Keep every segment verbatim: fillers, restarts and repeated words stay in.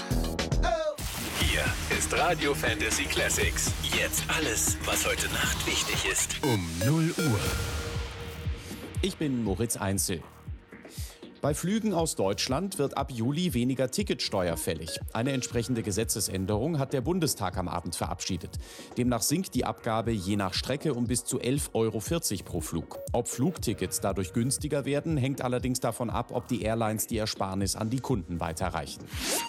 Hier ist Radio Fantasy Classics. Jetzt alles, was heute Nacht wichtig ist. Um null Uhr. Ich bin Moritz Einzel. Bei Flügen aus Deutschland wird ab Juli weniger Ticketsteuer fällig. Eine entsprechende Gesetzesänderung hat der Bundestag am Abend verabschiedet. Demnach sinkt die Abgabe je nach Strecke um bis zu elf Euro vierzig pro Flug. Ob Flugtickets dadurch günstiger werden, hängt allerdings davon ab, ob die Airlines die Ersparnis an die Kunden weiterreichen.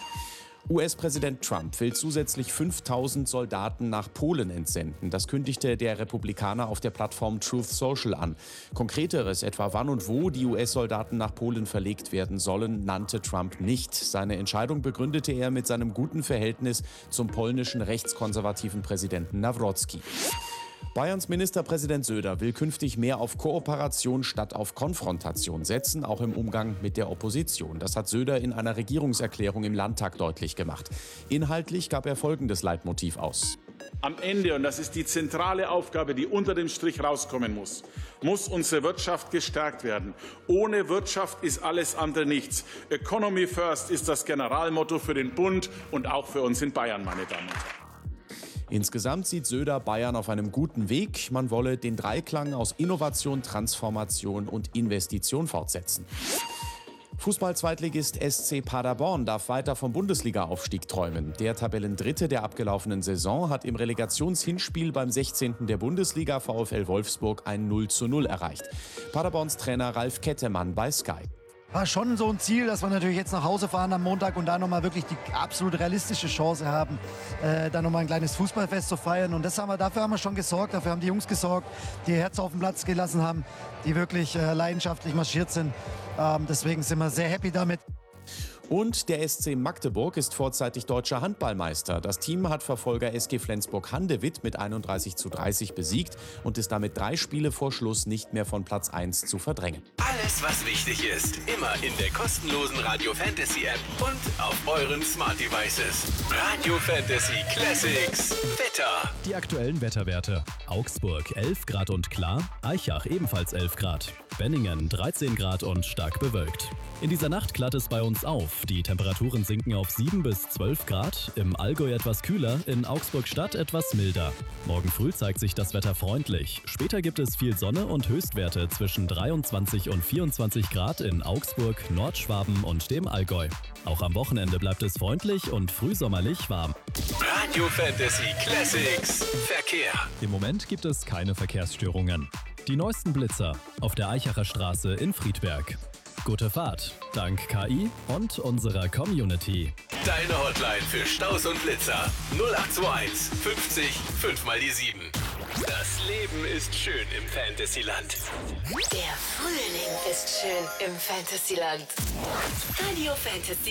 U S-Präsident Trump will zusätzlich fünftausend Soldaten nach Polen entsenden. Das kündigte der Republikaner auf der Plattform Truth Social an. Konkreteres, etwa wann und wo die U S-Soldaten nach Polen verlegt werden sollen, nannte Trump nicht. Seine Entscheidung begründete er mit seinem guten Verhältnis zum polnischen rechtskonservativen Präsidenten Nawrocki. Bayerns Ministerpräsident Söder will künftig mehr auf Kooperation statt auf Konfrontation setzen, auch im Umgang mit der Opposition. Das hat Söder in einer Regierungserklärung im Landtag deutlich gemacht. Inhaltlich gab er folgendes Leitmotiv aus. Am Ende, und das ist die zentrale Aufgabe, die unter dem Strich rauskommen muss, muss unsere Wirtschaft gestärkt werden. Ohne Wirtschaft ist alles andere nichts. Economy first ist das Generalmotto für den Bund und auch für uns in Bayern, meine Damen und Herren. Insgesamt sieht Söder Bayern auf einem guten Weg. Man wolle den Dreiklang aus Innovation, Transformation und Investition fortsetzen. Fußball-Zweitligist S C Paderborn darf weiter vom Bundesliga-Aufstieg träumen. Der Tabellendritte der abgelaufenen Saison hat im Relegationshinspiel beim sechzehnten der Bundesliga VfL Wolfsburg ein null zu null erreicht. Paderborns Trainer Ralf Kettemann bei Sky. War schon so ein Ziel, dass wir natürlich jetzt nach Hause fahren am Montag und da nochmal wirklich die absolut realistische Chance haben, äh, da nochmal ein kleines Fußballfest zu feiern. Und das haben wir, dafür haben wir schon gesorgt, dafür haben die Jungs gesorgt, die ihr Herz auf den Platz gelassen haben, die wirklich äh, leidenschaftlich marschiert sind. Ähm, deswegen sind wir sehr happy damit. Und der S C Magdeburg ist vorzeitig deutscher Handballmeister. Das Team hat Verfolger S G Flensburg-Handewitt mit einunddreißig zu dreißig besiegt und ist damit drei Spiele vor Schluss nicht mehr von Platz eins zu verdrängen. Alles, was wichtig ist, immer in der kostenlosen Radio Fantasy App und auf euren Smart Devices. Radio Fantasy Classics. Wetter. Die aktuellen Wetterwerte. Augsburg elf Grad und klar, Aichach ebenfalls elf Grad, Benningen dreizehn Grad und stark bewölkt. In dieser Nacht klart es bei uns auf. Die Temperaturen sinken auf sieben bis zwölf Grad, im Allgäu etwas kühler, in Augsburg-Stadt etwas milder. Morgen früh zeigt sich das Wetter freundlich. Später gibt es viel Sonne und Höchstwerte zwischen dreiundzwanzig und vierundzwanzig Grad in Augsburg, Nordschwaben und dem Allgäu. Auch am Wochenende bleibt es freundlich und frühsommerlich warm. Radio Fantasy Classics. Verkehr. Im Moment gibt es keine Verkehrsstörungen. Die neuesten Blitzer auf der Eichacher Straße in Friedberg. Gute Fahrt, dank K I und unserer Community. Deine Hotline für Staus und Blitzer. null acht zwei eins fünfzig fünf mal die sieben. Das Leben ist schön im Fantasyland. Der Frühling ist schön im Fantasyland. Radio Fantasy.